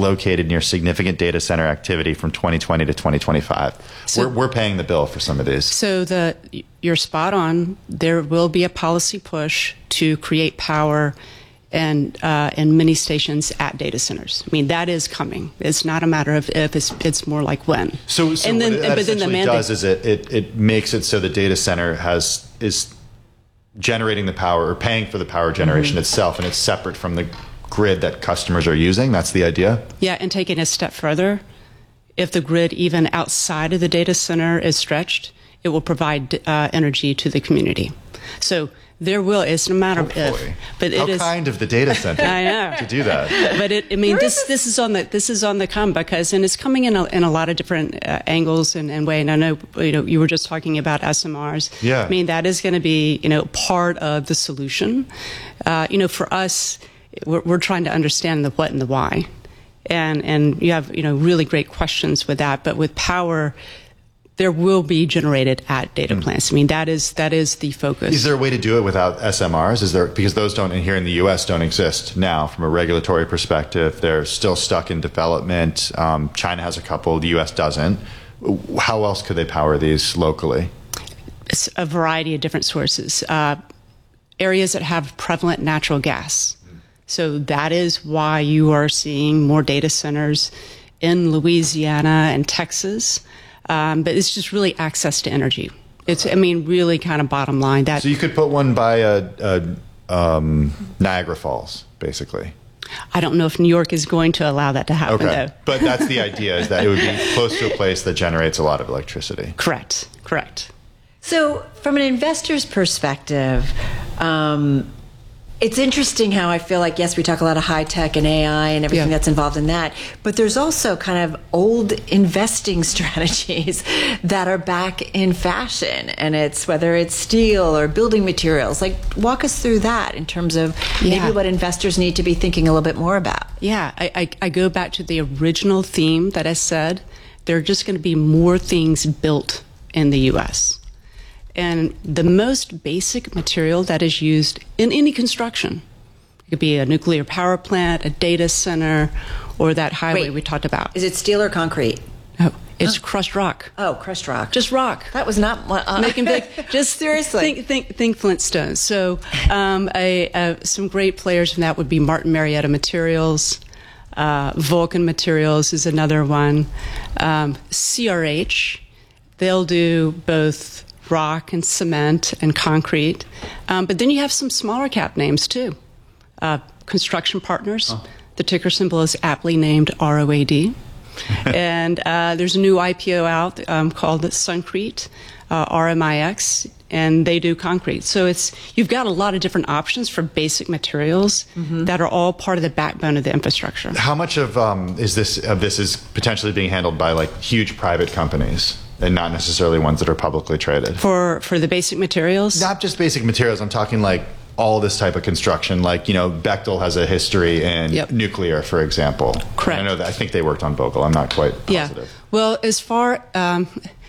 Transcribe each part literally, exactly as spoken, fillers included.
located near significant data center activity from twenty twenty to twenty twenty-five. So, we're, we're paying the bill for some of these. So the you're spot on. There will be a policy push to create power and uh, and mini stations at data centers. I mean, that is coming. It's not a matter of if, it's it's more like when. So, so and then, what it but essentially then the mandate does is it, it, it makes it so the data center has is generating the power or paying for the power generation mm-hmm. itself, and it's separate from the grid that customers are using. That's the idea? Yeah, and taking a step further, if the grid even outside of the data center is stretched, it will provide uh, energy to the community. So there will, it's no matter Hopefully. if, but How it is kind of the data center I know. to do that. But it, I mean, this this is on the this is on the come because, and it's coming in a, in a lot of different uh, angles and, and way. And I know you know you were just talking about S M Rs. Yeah. I mean, that is going to be you know part of the solution. Uh, you know, for us, we're, we're trying to understand the what and the why, and and you have you know really great questions with that. But with power, there will be generated at data plants. I mean, that is that is the focus. Is there a way to do it without S M Rs? Is there, because those don't, here in the U S don't exist now from a regulatory perspective. They're still stuck in development. Um, China has a couple, the U S doesn't. How else could they power these locally? It's a variety of different sources. Uh, areas that have prevalent natural gas. So that is why you are seeing more data centers in Louisiana and Texas. Um, but it's just really access to energy. It's, I mean, really kind of bottom line. That so you could put one by a, a, um, Niagara Falls, basically. I don't know if New York is going to allow that to happen, okay. though. But that's the idea, is that it would be close to a place that generates a lot of electricity. Correct. Correct. So from an investor's perspective, um, it's interesting how I feel like, yes, we talk a lot of high tech and A I and everything yeah. that's involved in that, but there's also kind of old investing strategies that are back in fashion. And it's whether it's steel or building materials. Like, walk us through that in terms of maybe yeah. what investors need to be thinking a little bit more about. Yeah, I, I, I go back to the original theme that I said. There are just going to be more things built in the U S And the most basic material that is used in any construction, it could be a nuclear power plant, a data center, or that highway Wait, we talked about. Is it steel or concrete? No, it's oh. crushed rock. Oh, crushed rock. Just rock. That was not what... Uh, Making big... Just seriously. Think, think, think Flintstones. So um, a, a, some great players from that would be Martin Marietta Materials. Uh, Vulcan Materials is another one. Um, C R H, they'll do both rock and cement and concrete. Um, but then you have some smaller cap names too. Uh, Construction Partners, oh. the ticker symbol is aptly named R O A D. And uh, there's a new I P O out um, called Suncrete, uh, R M I X, and they do concrete. So it's you've got a lot of different options for basic materials mm-hmm. that are all part of the backbone of the infrastructure. How much of um, is this of this is potentially being handled by like huge private companies and not necessarily ones that are publicly traded? For for the basic materials? Not just basic materials. I'm talking like all this type of construction. Like, you know, Bechtel has a history in yep. nuclear, for example. Correct. I know that. I think they worked on Vogtle. I'm not quite positive. Yeah. Well, as far um,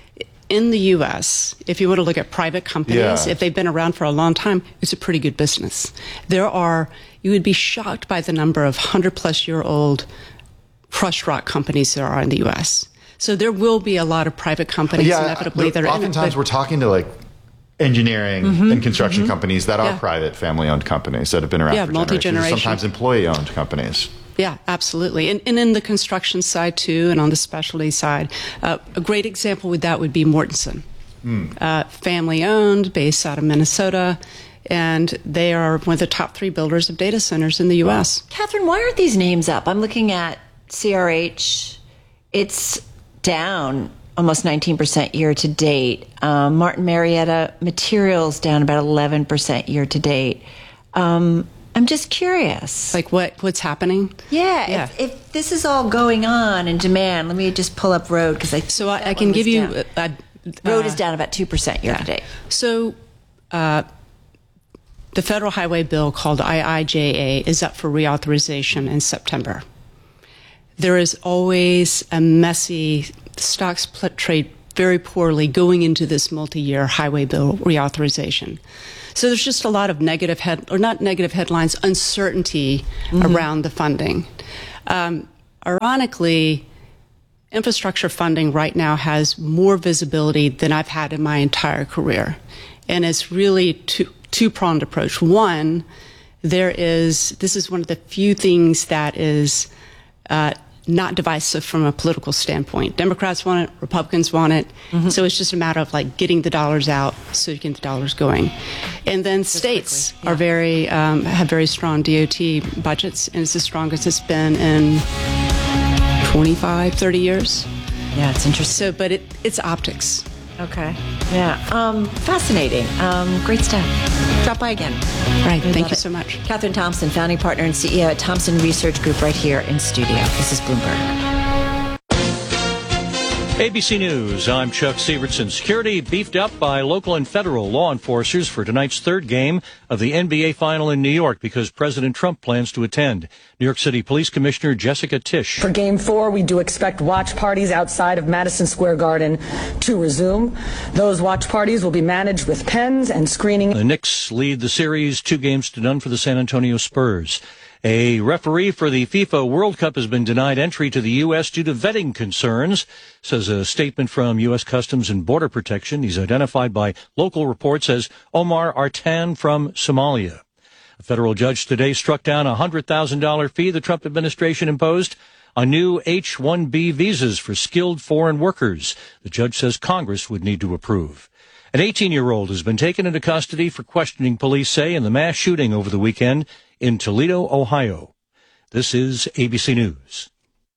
in the U S, if you want to look at private companies, yeah. if they've been around for a long time, it's a pretty good business. There are, you would be shocked by the number of hundred-plus-year-old crushed rock companies there are in the U S. So there will be a lot of private companies yeah, inevitably there, that are oftentimes in it, we're talking to like engineering mm-hmm, and construction mm-hmm. companies that are yeah. private family-owned companies that have been around yeah, for generations. multi-generation. Sometimes employee-owned companies. Yeah, absolutely. And, and in the construction side, too, and on the specialty side, uh, a great example with that would be Mortenson. Mm. Uh, family-owned, based out of Minnesota, and they are one of the top three builders of data centers in the U S. Catherine, why aren't these names up? I'm looking at C R H. It's down almost nineteen percent year to date. Um, Martin Marietta Materials down about eleven percent year to date. Um, I'm just curious. Like what, what's happening? Yeah, yeah. If, if this is all going on in demand, let me just pull up Road because I so I, I can give you uh, uh, Road is down about two percent year yeah. to date. So uh, the federal highway bill called I I J A is up for reauthorization in September. There is always a messy stocks trade very poorly going into this multi-year highway bill reauthorization. So there's just a lot of negative head, or not negative headlines, uncertainty mm-hmm. around the funding. Um, ironically, infrastructure funding right now has more visibility than I've had in my entire career. And it's really two, two-pronged approach. One, there is, this is one of the few things that is uh, not divisive from a political standpoint. Democrats want it, Republicans want it. Mm-hmm. So it's just a matter of like getting the dollars out so you get the dollars going. And then just states yeah. are very, um, have very strong D O T budgets, and it's the strongest it's been in twenty-five, thirty years. Yeah, it's interesting. So, but it, it's optics. Okay. Yeah. Um, fascinating. Um, great stuff. Drop by again. Right. We Thank you it. so much. Catherine Thompson, founding partner and C E O at Thompson Research Group, right here in studio. This is Bloomberg. A B C News, I'm Chuck Sievertson. Security beefed up by local and federal law enforcers for tonight's third game of the N B A Final in New York because President Trump plans to attend. New York City Police Commissioner Jessica Tisch. For Game four, we do expect watch parties outside of Madison Square Garden to resume. Those watch parties will be managed with pens and screening. The Knicks lead the series two games to none for the San Antonio Spurs. A referee for the FIFA World Cup has been denied entry to the U S due to vetting concerns, says a statement from U S Customs and Border Protection. He's identified by local reports as Omar Artan from Somalia. A federal judge today struck down a one hundred thousand dollars fee the Trump administration imposed on new H one B visas for skilled foreign workers. The judge says Congress would need to approve. An eighteen-year-old has been taken into custody for questioning, police say, in the mass shooting over the weekend in Toledo, Ohio. This is A B C News.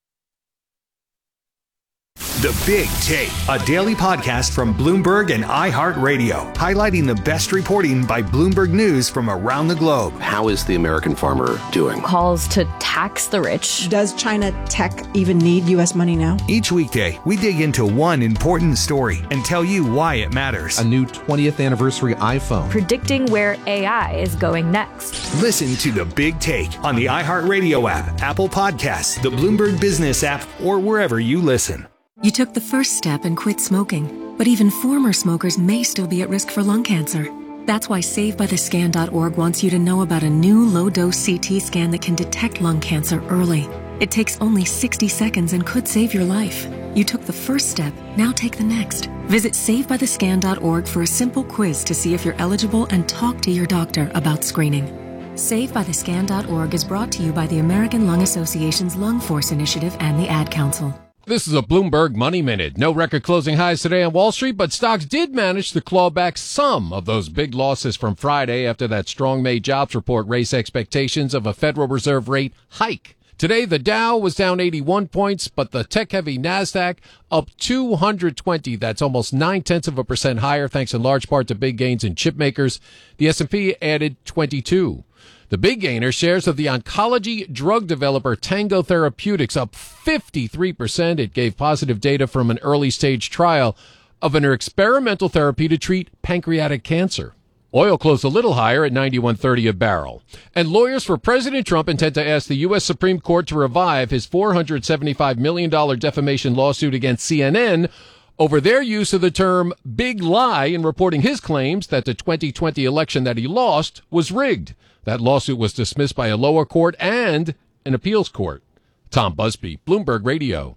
The Big Take, a daily podcast from Bloomberg and iHeartRadio, highlighting the best reporting by Bloomberg News from around the globe. How is the American farmer doing? Calls to tax the rich. Does China tech even need U S money now? Each weekday, we dig into one important story and tell you why it matters. A new twentieth anniversary iPhone. Predicting where A I is going next. Listen to The Big Take on the iHeartRadio app, Apple Podcasts, the Bloomberg Business app, or wherever you listen. You took the first step and quit smoking, but even former smokers may still be at risk for lung cancer. That's why Save By The Scan dot org wants you to know about a new low-dose C T scan that can detect lung cancer early. It takes only sixty seconds and could save your life. You took the first step, now take the next. Visit Save By The Scan dot org for a simple quiz to see if you're eligible and talk to your doctor about screening. Save By The Scan dot org is brought to you by the American Lung Association's Lung Force Initiative and the Ad Council. This is a Bloomberg Money Minute. No record closing highs today on Wall Street, but stocks did manage to claw back some of those big losses from Friday after that strong May jobs report raised expectations of a Federal Reserve rate hike. Today, the Dow was down eighty-one points, but the tech-heavy NASDAQ up two hundred twenty. That's almost nine-tenths of a percent higher, thanks in large part to big gains in chip makers. The S and P added twenty-two. The big gainer, shares of the oncology drug developer Tango Therapeutics, up fifty-three percent. It gave positive data from an early-stage trial of an experimental therapy to treat pancreatic cancer. Oil closed a little higher at ninety-one thirty a barrel. And lawyers for President Trump intend to ask the U S Supreme Court to revive his four hundred seventy-five million dollars defamation lawsuit against C N N over their use of the term big lie in reporting his claims that the twenty twenty election that he lost was rigged. That lawsuit was dismissed by a lower court and an appeals court. Tom Busby, Bloomberg Radio.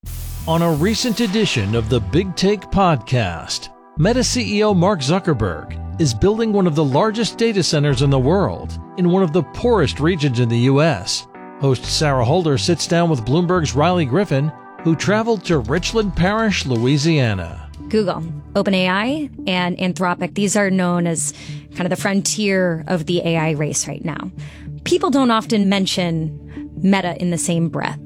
On a recent edition of the Big Take podcast, Meta C E O Mark Zuckerberg is building one of the largest data centers in the world in one of the poorest regions in the U S. Host Sarah Holder sits down with Bloomberg's Riley Griffin, who traveled to Richland Parish, Louisiana. Google, OpenAI, and Anthropic, these are known as kind of the frontier of the A I race right now. People don't often mention Meta in the same breath,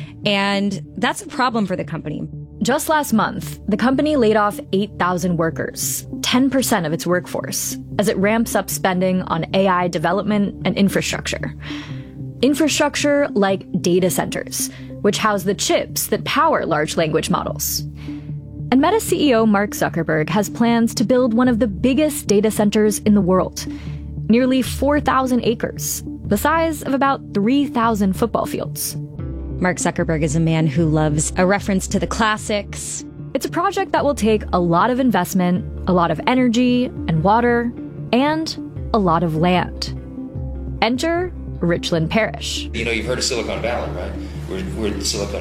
and that's a problem for the company. Just last month, the company laid off eight thousand workers, ten percent of its workforce, as it ramps up spending on A I development and infrastructure. Infrastructure like data centers, which house the chips that power large language models. And Meta C E O Mark Zuckerberg has plans to build one of the biggest data centers in the world, nearly four thousand acres, the size of about three thousand football fields. Mark Zuckerberg is a man who loves a reference to the classics. It's a project that will take a lot of investment, a lot of energy and water, and a lot of land. Enter Richland Parish. You know, you've heard of Silicon Valley, right? we're, we're Silicon